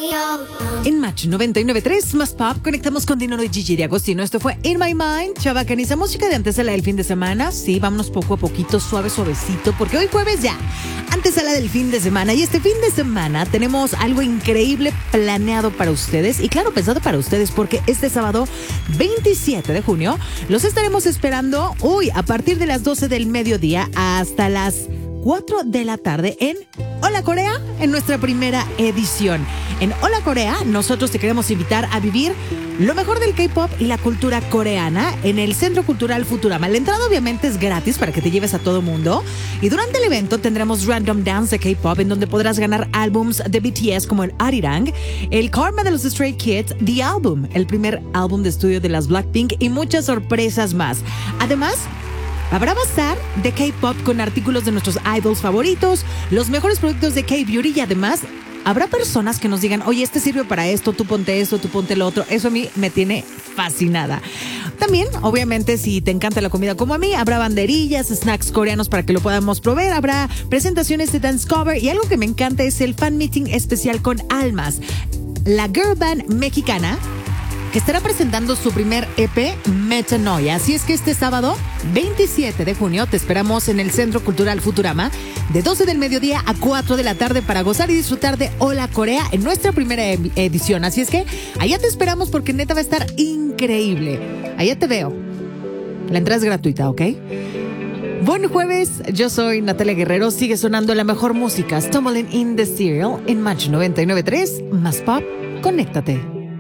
En Match 99.3 más pop, conectamos con Dinoro y Gigi D'Agostino. Esto fue In My Mind, chavacaniza, música de antesala del fin de semana. Sí, vámonos poco a poquito, suavecito, porque hoy jueves ya, antesala del fin de semana. Y este fin de semana tenemos algo increíble planeado para ustedes. Y claro, pensado para ustedes, porque este sábado 27 de junio los estaremos esperando, a partir de las 12 del mediodía hasta las 4 de la tarde en Hola Corea, en nuestra primera edición. En Hola Corea, nosotros te queremos invitar a vivir lo mejor del K-pop y la cultura coreana en el Centro Cultural Futurama. La entrada obviamente es gratis para que te lleves a todo mundo. Y durante el evento tendremos Random Dance de K-pop, en donde podrás ganar álbums de BTS como el Arirang, el Karma de los Stray Kids, The Album, el primer álbum de estudio de las Blackpink y muchas sorpresas más. Además, habrá bazar de K-pop con artículos de nuestros idols favoritos, los mejores productos de K-beauty y además habrá personas que nos digan, oye, este sirve para esto, tú ponte lo otro. Eso a mí me tiene fascinada. También, obviamente, si te encanta la comida como a mí, habrá banderillas, snacks coreanos para que lo podamos probar, habrá presentaciones de dance cover y algo que me encanta es el fan meeting especial con Almas, la girl band mexicana que estará presentando su primer EP, Metanoia. Así es que este sábado, 27 de junio, te esperamos en el Centro Cultural Futurama, de 12 del mediodía a 4 de la tarde para gozar y disfrutar de Hola Corea en nuestra primera edición. Así es que allá te esperamos porque neta va a estar increíble. Allá te veo. La entrada es gratuita, ¿ok? Buen jueves, yo soy Natalia Guerrero. Sigue sonando la mejor música, Stumbling in the Serial, en Match 99.3, más pop, conéctate.